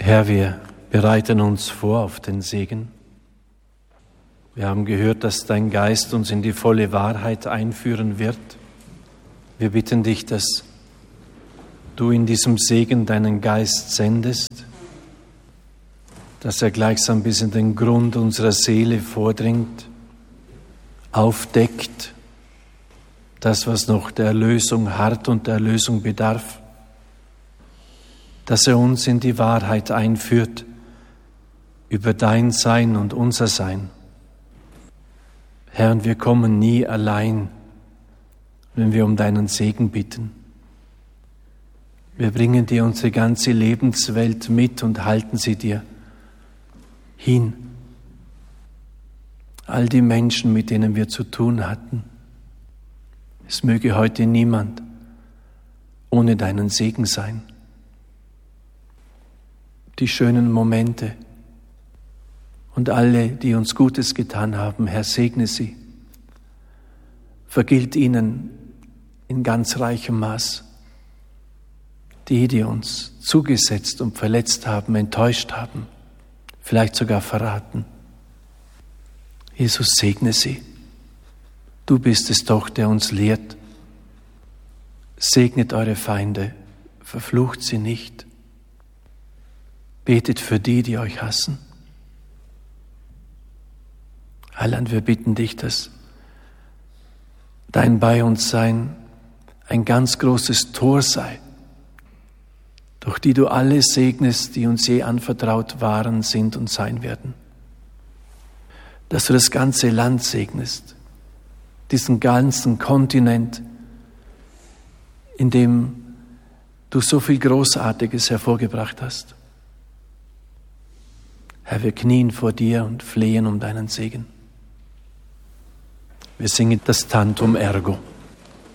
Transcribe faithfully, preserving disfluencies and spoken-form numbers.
Herr, wir bereiten uns vor auf den Segen. Wir haben gehört, dass dein Geist uns in die volle Wahrheit einführen wird. Wir bitten dich, dass du in diesem Segen deinen Geist sendest, dass er gleichsam bis in den Grund unserer Seele vordringt, aufdeckt das, was noch der Erlösung harrt und der Erlösung bedarf, dass er uns in die Wahrheit einführt über dein Sein und unser Sein. Herr, und wir kommen nie allein, wenn wir um deinen Segen bitten. Wir bringen dir unsere ganze Lebenswelt mit und halten sie dir hin. All die Menschen, mit denen wir zu tun hatten. Es möge heute niemand ohne deinen Segen sein. Die schönen Momente und alle, die uns Gutes getan haben, Herr, segne sie. Vergilt ihnen in ganz reichem Maß. Die, die uns zugesetzt und verletzt haben, enttäuscht haben, vielleicht sogar verraten. Jesus, segne sie. Du bist es doch, der uns lehrt. Segnet eure Feinde, verflucht sie nicht. Betet für die, die euch hassen. Heiland, wir bitten dich, dass dein Bei uns Sein ein ganz großes Tor sei, durch die du alle segnest, die uns je anvertraut waren, sind und sein werden. Dass du das ganze Land segnest, diesen ganzen Kontinent, in dem du so viel Großartiges hervorgebracht hast. Herr, wir knien vor dir und flehen um deinen Segen. Wir singen das Tantum Ergo.